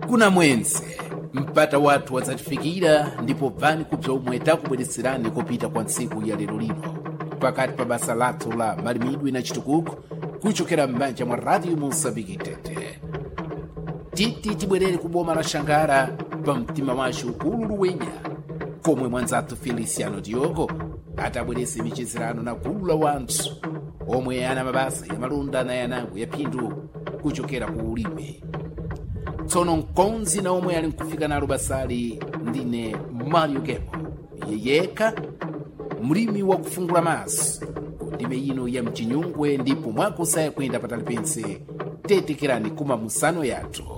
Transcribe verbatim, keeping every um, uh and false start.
kuna mwense mpata watu wadzatifikira ndipo bvani kubza omwe takubweretserani kopita kwa ntsiku ya lero lino pakati pa basa lathu la malimidwe na chitukuko kuchokera m'manja mwa Radio Mosambiki Tete. Titi tibwerere ku boma la Shangara pa mtima wace ukulu luwenya komwe mwanzathu Feliciano Diogo atabwerese michezerano na gulu la wanthu omwe ana mabasa ya malonda na yanango ya phindu kuchokera ku ulimi. Tsono mkonzi na omwe ali nkufika nalo basali ndine Mario Gemo yeyeka mlimi wa kufungula maso ndime ino ya mchinyungwe ndipo mwakusaya kwenda patali pense tetekerani kuma musano yathu.